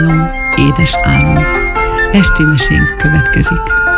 Édes álom. Esti mesénk következik.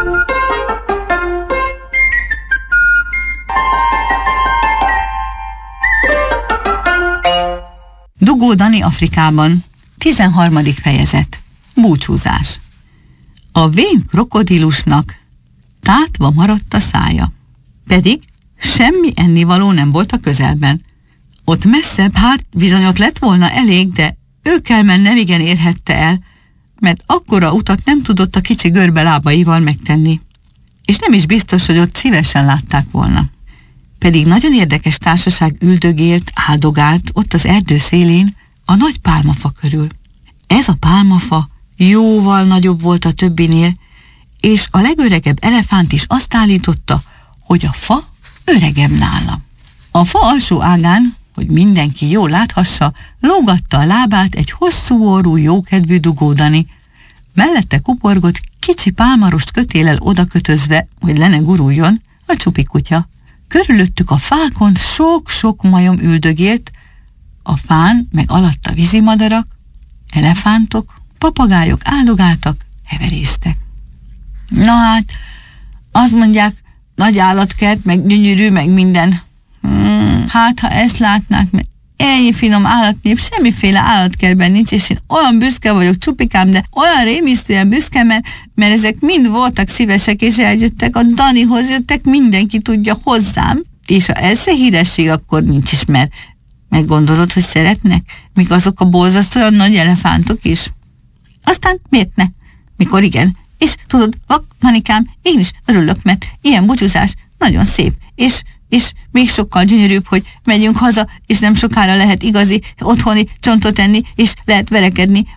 Dugó Dani Afrikában. 13. fejezet. Búcsúzás. A vén krokodilusnak tátva maradt a szája. Pedig semmi ennivaló nem volt a közelben. Ott messzebb, hát bizony ott lett volna elég, de őkelmen nemigen érhette el, mert akkora utat nem tudott a kicsi görbe lábaival megtenni. És nem is biztos, hogy ott szívesen látták volna. Pedig nagyon érdekes társaság üldögélt, áldogált ott az erdő szélén a nagy pálmafa körül. Ez a pálmafa jóval nagyobb volt a többinél, és a legöregebb elefánt is azt állította, hogy a fa öregebb nála. A fa alsó ágán, hogy mindenki jól láthassa, lógatta a lábát egy hosszú orrú, jókedvű Dugó Dani. Mellette kuporgott kicsi pálmarost kötéllel odakötözve, hogy le ne guruljon, a Csupi kutya. Körülöttük a fákon sok-sok majom üldögélt, a fán meg alatta vízimadarak, elefántok, papagájok áldogáltak, heverésztek. Na hát, azt mondják, nagy állatkert, meg gyönyörű, meg minden. Hát, ha ezt látnák, mert ennyi finom állatnép, semmiféle állatkertben nincs, és én olyan büszke vagyok, Csupikám, de olyan rémisztően büszke, mert ezek mind voltak szívesek, és eljöttek, a Danihoz jöttek, mindenki tudja hozzám, és ha ez se híresség, akkor nincs is, mert meggondolod, hogy szeretnek, míg azok a borzasztóan nagy elefántok is. Aztán miért ne? Mikor igen. És tudod, Danikám, én is örülök, mert ilyen búcsúzás nagyon szép, és még sokkal gyönyörűbb, hogy megyünk haza, és nem sokára lehet igazi otthoni csontot enni, és lehet verekedni